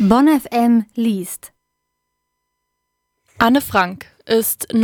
Bonn FM liest. Anne Frank ist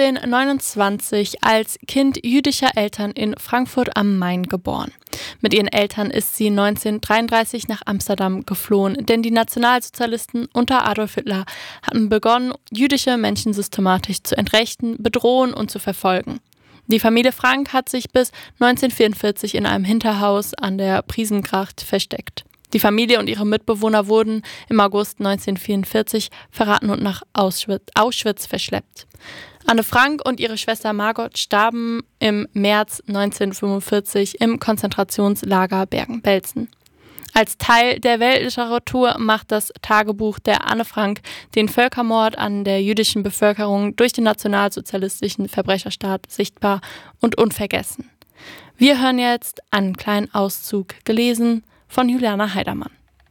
1929 als Kind jüdischer Eltern in Frankfurt am Main geboren. Mit ihren Eltern ist sie 1933 nach Amsterdam geflohen, denn die Nationalsozialisten unter Adolf Hitler hatten begonnen, jüdische Menschen systematisch zu entrechten, bedrohen und zu verfolgen. Die Familie Frank hat sich bis 1944 in einem Hinterhaus an der Priesengracht versteckt. Die Familie und ihre Mitbewohner wurden im August 1944 verraten und nach Auschwitz verschleppt. Anne Frank und ihre Schwester Margot starben im März 1945 im Konzentrationslager Bergen-Belsen. Als Teil der Weltliteratur macht das Tagebuch der Anne Frank den Völkermord an der jüdischen Bevölkerung durch den nationalsozialistischen Verbrecherstaat sichtbar und unvergessen. Wir hören jetzt einen kleinen Auszug, gelesen von Juliana Heidermann.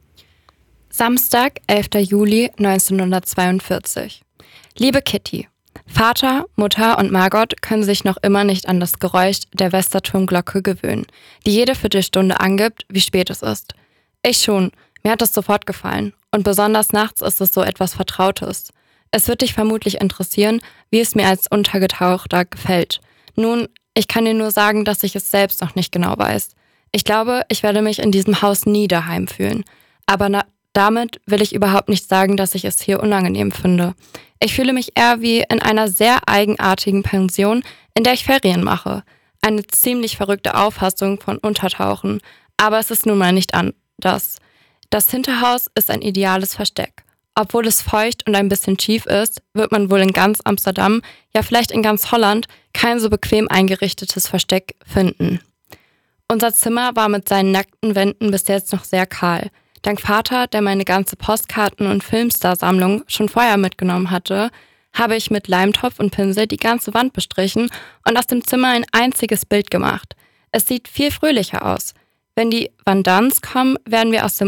Samstag, 11. Juli 1942. Liebe Kitty, Vater, Mutter und Margot können sich noch immer nicht an das Geräusch der Westerturmglocke gewöhnen, die jede Viertelstunde angibt, wie spät es ist. Ich schon, mir hat es sofort gefallen und besonders nachts ist es so etwas Vertrautes. Es wird dich vermutlich interessieren, wie es mir als Untergetauchter gefällt. Nun, ich kann dir nur sagen, dass ich es selbst noch nicht genau weiß. Ich glaube, ich werde mich in diesem Haus nie daheim fühlen. Aber damit will ich überhaupt nicht sagen, dass ich es hier unangenehm finde. Ich fühle mich eher wie in einer sehr eigenartigen Pension, in der ich Ferien mache. Eine ziemlich verrückte Auffassung von Untertauchen. Aber es ist nun mal nicht anders. Das Hinterhaus ist ein ideales Versteck. Obwohl es feucht und ein bisschen schief ist, wird man wohl in ganz Amsterdam, ja vielleicht in ganz Holland, kein so bequem eingerichtetes Versteck finden. Unser Zimmer war mit seinen nackten Wänden bis jetzt noch sehr kahl. Dank Vater, der meine ganze Postkarten- und Filmstar-Sammlung schon vorher mitgenommen hatte, habe ich mit Leimtopf und Pinsel die ganze Wand bestrichen und aus dem Zimmer ein einziges Bild gemacht. Es sieht viel fröhlicher aus. Wenn die Vandans kommen, werden wir aus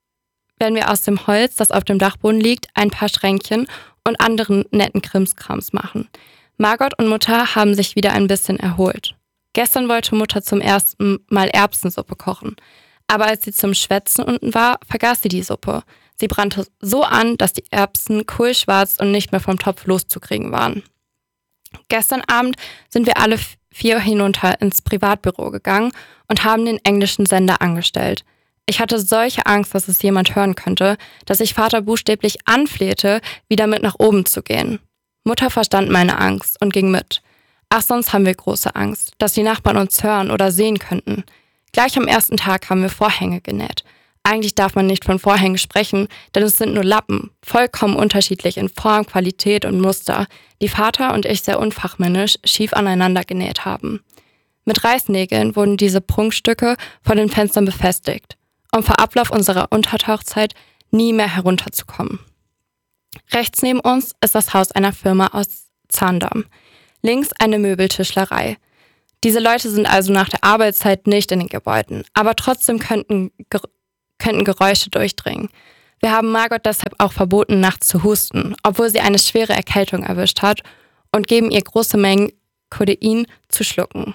dem Holz, das auf dem Dachboden liegt, ein paar Schränkchen und anderen netten Krimskrams machen. Margot und Mutter haben sich wieder ein bisschen erholt. Gestern wollte Mutter zum ersten Mal Erbsensuppe kochen. Aber als sie zum Schwätzen unten war, vergaß sie die Suppe. Sie brannte so an, dass die Erbsen kohlschwarz und nicht mehr vom Topf loszukriegen waren. Gestern Abend sind wir alle 4 hinunter ins Privatbüro gegangen und haben den englischen Sender angestellt. Ich hatte solche Angst, dass es jemand hören könnte, dass ich Vater buchstäblich anflehte, wieder mit nach oben zu gehen. Mutter verstand meine Angst und ging mit. Ach, sonst haben wir große Angst, dass die Nachbarn uns hören oder sehen könnten. Gleich am ersten Tag haben wir Vorhänge genäht. Eigentlich darf man nicht von Vorhängen sprechen, denn es sind nur Lappen, vollkommen unterschiedlich in Form, Qualität und Muster, die Vater und ich sehr unfachmännisch schief aneinander genäht haben. Mit Reißnägeln wurden diese Prunkstücke vor den Fenstern befestigt, um vor Ablauf unserer Untertauchzeit nie mehr herunterzukommen. Rechts neben uns ist das Haus einer Firma aus Zaandam. Links eine Möbeltischlerei. Diese Leute sind also nach der Arbeitszeit nicht in den Gebäuden, aber trotzdem könnten Geräusche durchdringen. Wir haben Margot deshalb auch verboten, nachts zu husten, obwohl sie eine schwere Erkältung erwischt hat, und geben ihr große Mengen Codein zu schlucken.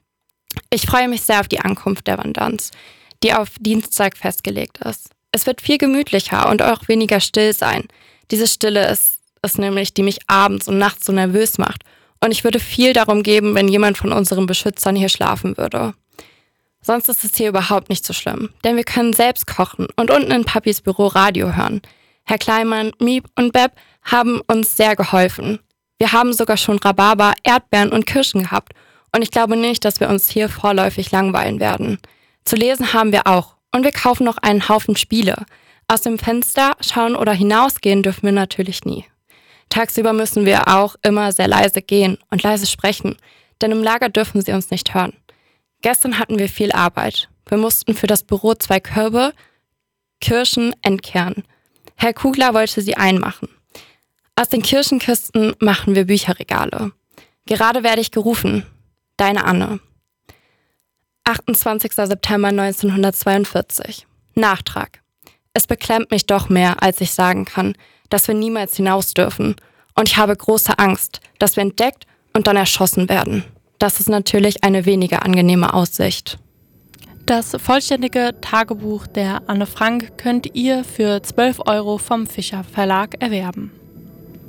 Ich freue mich sehr auf die Ankunft der Vandans, die auf Dienstag festgelegt ist. Es wird viel gemütlicher und auch weniger still sein. Diese Stille ist es nämlich, die mich abends und nachts so nervös macht. Und ich würde viel darum geben, wenn jemand von unseren Beschützern hier schlafen würde. Sonst ist es hier überhaupt nicht so schlimm, denn wir können selbst kochen und unten in Papis Büro Radio hören. Herr Kleinmann, Miep und Beb haben uns sehr geholfen. Wir haben sogar schon Rhabarber, Erdbeeren und Kirschen gehabt und ich glaube nicht, dass wir uns hier vorläufig langweilen werden. Zu lesen haben wir auch und wir kaufen noch einen Haufen Spiele. Aus dem Fenster schauen oder hinausgehen dürfen wir natürlich nie. Tagsüber müssen wir auch immer sehr leise gehen und leise sprechen, denn im Lager dürfen sie uns nicht hören. Gestern hatten wir viel Arbeit. Wir mussten für das Büro 2 Körbe Kirschen entkernen. Herr Kugler wollte sie einmachen. Aus den Kirschenkisten machen wir Bücherregale. Gerade werde ich gerufen. Deine Anne. 28. September 1942. Nachtrag. Es beklemmt mich doch mehr, als ich sagen kann, dass wir niemals hinaus dürfen. Und ich habe große Angst, dass wir entdeckt und dann erschossen werden. Das ist natürlich eine weniger angenehme Aussicht. Das vollständige Tagebuch der Anne Frank könnt ihr für 12 € vom Fischer Verlag erwerben.